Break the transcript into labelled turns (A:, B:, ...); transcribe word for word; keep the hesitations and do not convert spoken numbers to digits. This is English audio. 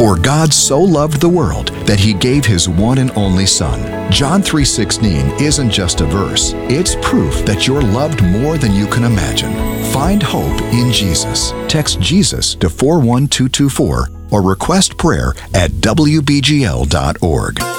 A: For God so loved the world that he gave his one and only Son. John three sixteen isn't just a verse. It's proof that you're loved more than you can imagine. Find hope in Jesus. Text Jesus to four one two two four or request prayer at W B G L dot org.